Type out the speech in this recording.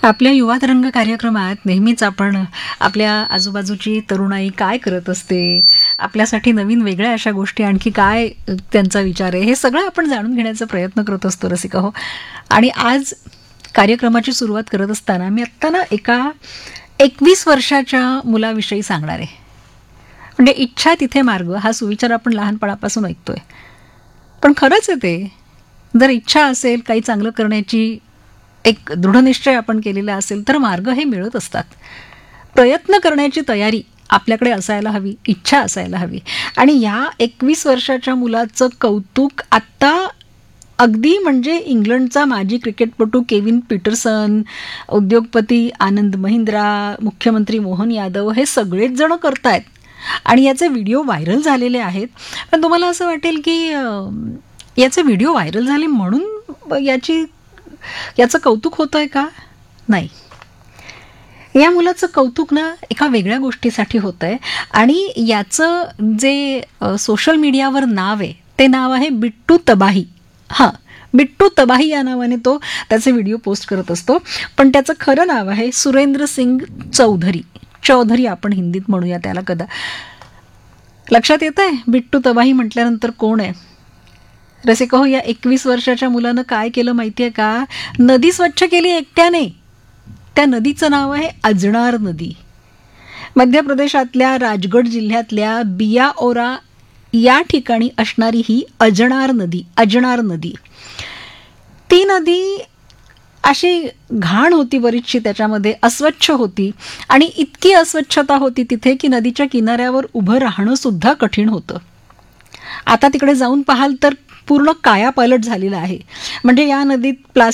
आपल्या युवा तरंग कार्यक्रमात नेहमीच आपण आपल्या आजूबाजूची तरुणाई काय करत असते, आपल्यासाठी नवीन वेगळ्या अशा गोष्टी आणखी काय त्यांचा विचार आहे, हे सगळं आपण जाणून घेण्याचा प्रयत्न करत असतो रसिका हो. आणि आज कार्यक्रमाची सुरुवात करत असताना मी आत्ता ना एका 21 वर्षाच्या मुलाविषयी सांगणार आहे. म्हणजे इच्छा तिथे मार्ग हा सुविचार आपण लहानपणापासून ऐकतोय, पण खरंच आहे ते. जर इच्छा असेल काही चांगलं करण्याची, एक दृढनिश्चय आपण केलेला असेल तर मार्ग हे मिळत असतात. प्रयत्न करण्याची तयारी आपल्याकडे असायला हवी, इच्छा असायला हवी. आणि या 21 वर्षाच्या मुलाचं कौतुक आत्ता अगदी म्हणजे इंग्लंडचा माजी क्रिकेटपटू केविन पीटरसन, उद्योगपती आनंद महिंद्रा, मुख्यमंत्री मोहन यादव हे सगळेच जण करतायत आणि याचे व्हिडिओ व्हायरल झालेले आहेत. पण तुम्हाला असं वाटेल की याचे व्हिडिओ व्हायरल झाले म्हणून याचं कौतुक होतंय का? नाही. या मुलाचं कौतुक ना एका वेगळ्या गोष्टीसाठी होतंय. आणि याचं जे सोशल मीडियावर नाव आहे ते नाव आहे बिट्टू तबाही. हां, बिट्टू तबाही या नावाने तो त्याचे व्हिडिओ पोस्ट करत असतो. पण त्याचं खरं नाव आहे सुरेंद्र सिंग चौधरी. चौधरी आपण हिंदीत म्हणूया त्याला. कदा लक्षात येत आहे बिट्टू तबाही म्हटल्यानंतर कोण आहे? रसिका हो, या 21 वर्षाच्या मुलानं काय केलं माहितीये का? नदी स्वच्छ केली एकट्याने. त्या नदीचं नाव आहे अजनार नदी. मध्य प्रदेशातल्या राजगड जिल्ह्यातल्या बियाओरा या ठिकाणी असणारी ही अजनार नदी. ती नदी अशी घाण होती, बरीचशी त्याच्यामध्ये अस्वच्छ होती. आणि इतकी अस्वच्छता होती तिथे की नदीच्या किनाऱ्यावर उभं राहणं सुद्धा कठीण होतं. आता तिकडे जाऊन पाहाल तर पूर्ण कायापालट झालेला आहे. म्हणजे या नदीत